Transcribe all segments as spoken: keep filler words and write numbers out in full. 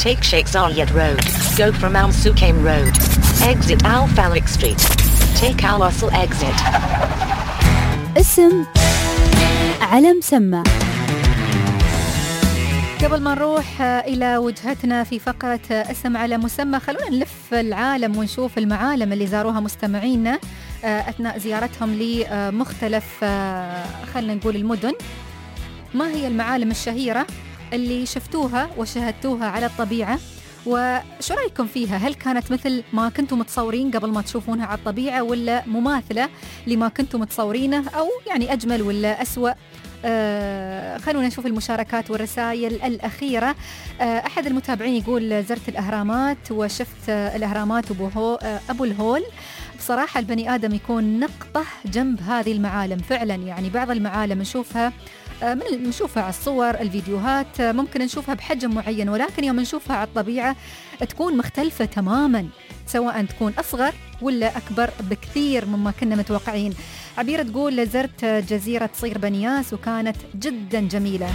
Take Sheikh Zayed Road. Go from Al Sukaim Road. Exit Al Falak Street. Take Al Wasl exit. اسم على مسمى. قبل ما نروح إلى وجهتنا في فقرة اسم على مسمى، خلونا نلف العالم ونشوف المعالم اللي زاروها مستمعينا أثناء زيارتهم لمختلف خلنا نقول المدن. ما هي المعالم الشهيرة اللي شفتوها وشاهدتوها على الطبيعة، وشو رأيكم فيها؟ هل كانت مثل ما كنتم متصورين قبل ما تشوفونها على الطبيعة، ولا مماثلة لما كنتم متصورينه، أو يعني أجمل ولا أسوأ؟ آه خلونا نشوف المشاركات والرسائل الأخيرة. آه أحد المتابعين يقول زرت الأهرامات وشفت آه الأهرامات أبو, هو آه أبو الهول. بصراحة البني آدم يكون نقطة جنب هذه المعالم فعلا. يعني بعض المعالم نشوفها من نشوفها على الصور الفيديوهات ممكن نشوفها بحجم معين، ولكن يوم نشوفها على الطبيعة تكون مختلفة تماما، سواء تكون أصغر ولا أكبر بكثير مما كنا متوقعين. عبيرة تقول زرت جزيرة صير بنياس وكانت جدا جميلة.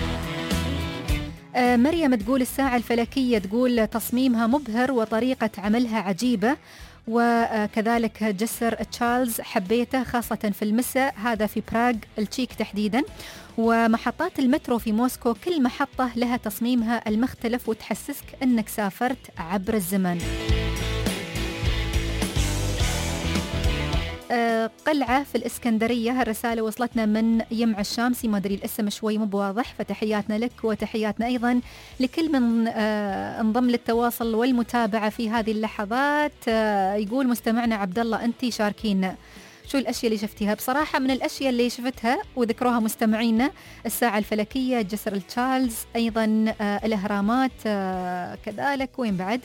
مريم تقول الساعة الفلكية، تقول تصميمها مبهر وطريقة عملها عجيبة، وكذلك جسر تشارلز حبيته خاصة في المساء، هذا في براغ التشيك تحديدا. ومحطات المترو في موسكو كل محطة لها تصميمها المختلف وتحسسك أنك سافرت عبر الزمن. قلعة في الإسكندرية، الرسالة وصلتنا من يمع الشامسي، ما أدري الاسم شوي مو بواضح، فتحياتنا لك وتحياتنا أيضا لكل من انضم للتواصل والمتابعة في هذه اللحظات. يقول مستمعنا عبد الله أنتي شاركينا شو الأشياء اللي شفتيها. بصراحة من الأشياء اللي شفتها وذكروها مستمعينا الساعة الفلكية، جسر تشارلز، أيضا الأهرامات، كذلك وين بعد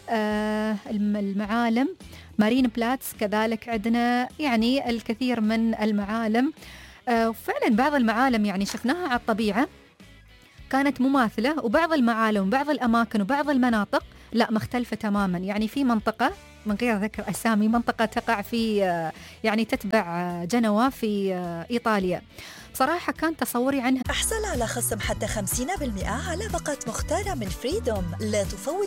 المعالم مارين بلاتس، كذلك عندنا يعني الكثير من المعالم. وفعلا بعض المعالم يعني شفناها على الطبيعة كانت مماثلة، وبعض المعالم وبعض الأماكن وبعض المناطق لا مختلفة تماما. يعني في منطقة من غير ذكر أسامي، منطقة تقع في يعني تتبع جنوة في إيطاليا، بصراحة كان تصوري عنها. احصل على خصم حتى خمسين بالمئة على باقات مختارة من فريدوم. لا تفوت